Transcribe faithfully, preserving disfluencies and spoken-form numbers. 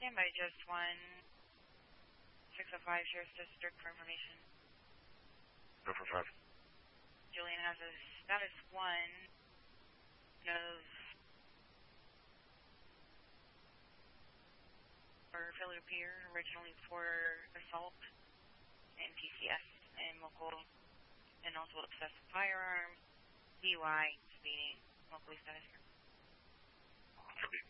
stand by just one six oh five Sheriff's District for information. Go for five. Julian has a status one of or failure to appear, originally for assault and P C S and local and also excessive firearm, D U I, speeding, locally status here. Copy.